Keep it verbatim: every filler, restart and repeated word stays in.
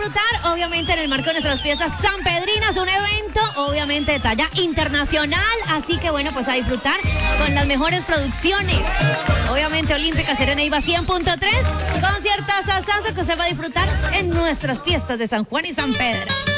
disfrutar, obviamente, en el marco de nuestras fiestas sanpedrinas, un evento, obviamente, de talla internacional. Así que, bueno, pues a disfrutar con las mejores producciones. Obviamente, Olímpica Serena Iva cien punto tres, conciertas a salsa que se va a disfrutar en nuestras fiestas de San Juan y San Pedro.